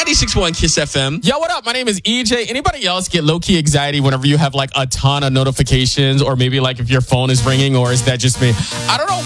96.1 Kiss FM. Yo, what up? My name is EJ. Anybody else get low-key anxiety whenever you have like a ton of notifications, or maybe like if your phone is ringing, or is that just me? I don't know